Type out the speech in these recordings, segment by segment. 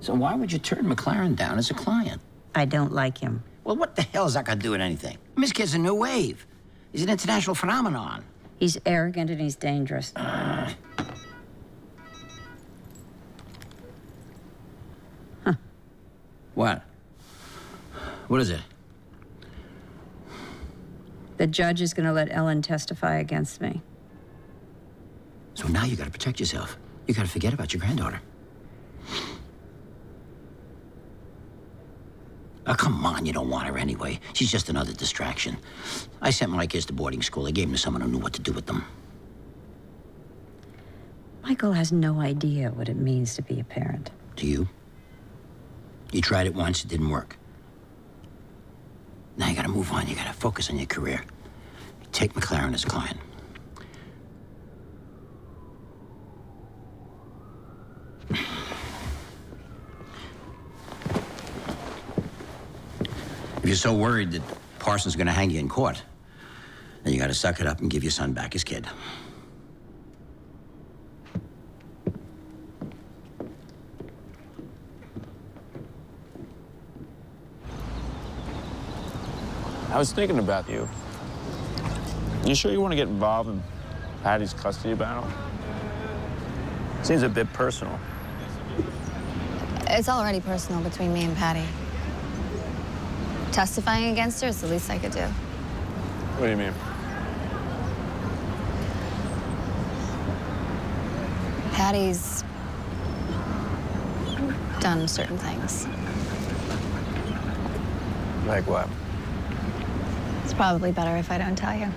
So why would you turn McLaren down as a client? I don't like him. Well, what the hell has that got to do with anything? This kid's a new wave. He's an international phenomenon. He's arrogant and he's dangerous. What? What is it? The judge is going to let Ellen testify against me. So now you got to protect yourself. You got to forget about your granddaughter. Oh, come on, you don't want her anyway. She's just another distraction. I sent my kids to boarding school. I gave them to someone who knew what to do with them. Michael has no idea what it means to be a parent. Do you? You tried it once, it didn't work. Now you gotta move on, you gotta focus on your career. Take McLaren as a client. If you're so worried that Parsons is gonna hang you in court, then you gotta suck it up and give your son back his kid. I was thinking about you. You sure you want to get involved in Patty's custody battle? Seems a bit personal. It's already personal between me and Patty. Testifying against her is the least I could do. What do you mean? Patty's done certain things. Like what? It's probably better if I don't tell you.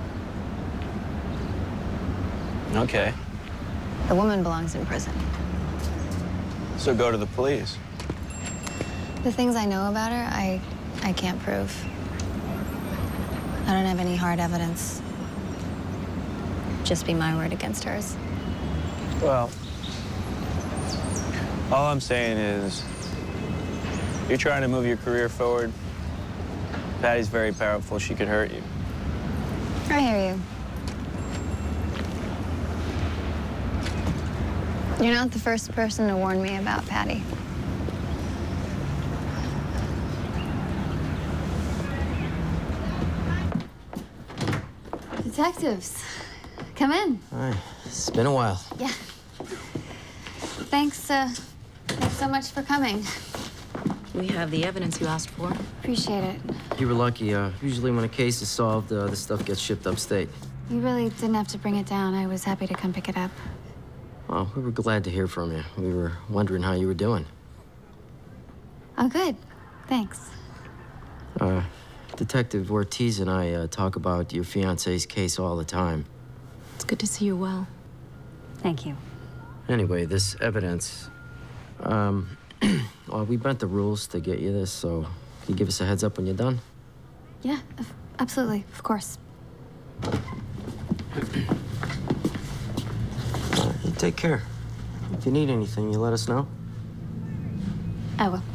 Okay. The woman belongs in prison. So go to the police. The things I know about her, I can't prove. I don't have any hard evidence. Just be my word against hers. Well, all I'm saying is, you're trying to move your career forward. Patty's very powerful. She could hurt you. I hear you. You're not the first person to warn me about Patty. Detectives, come in. Hi. It's been a while. Yeah. Thanks so much for coming. We have the evidence you asked for. Appreciate it. You were lucky. Usually when a case is solved, the stuff gets shipped upstate. You really didn't have to bring it down. I was happy to come pick it up. Well, we were glad to hear from you. We were wondering how you were doing. Oh, good. Thanks. Detective Ortiz and I talk about your fiancé's case all the time. It's good to see you well. Thank you. Anyway, this evidence, well, we bent the rules to get you this, so can you give us a heads up when you're done? Yeah, absolutely. Of course. You take care. If you need anything, you let us know. I will.